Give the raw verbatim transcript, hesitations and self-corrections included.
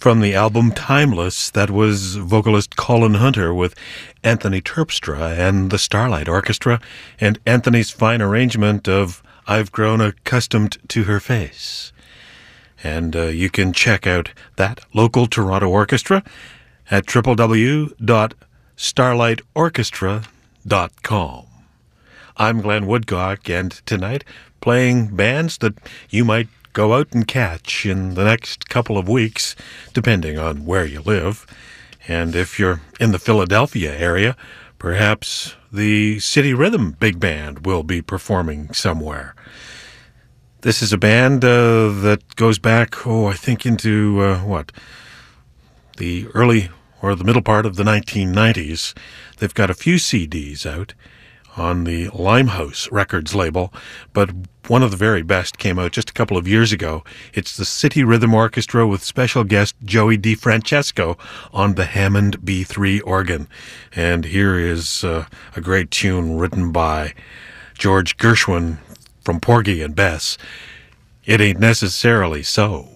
from the album Timeless. That was vocalist Colin Hunter with Anthony Terpstra and the Starlight Orchestra, and Anthony's fine arrangement of I've Grown Accustomed to Her Face. And uh, you can check out that local Toronto orchestra at w w w dot starlight orchestra dot com. I'm Glenn Woodcock, and tonight playing bands that you might go out and catch in the next couple of weeks, depending on where you live. And if you're in the Philadelphia area, perhaps the City Rhythm Big Band will be performing somewhere. This is a band uh, that goes back, oh, I think into, uh, what, the early or the middle part of the nineteen nineties. They've got a few C Ds out on the Limehouse Records label, but one of the very best came out just a couple of years ago. It's the City Rhythm Orchestra with special guest Joey DeFrancesco on the Hammond B three organ. And here is uh, a great tune written by George Gershwin from Porgy and Bess. It Ain't Necessarily So.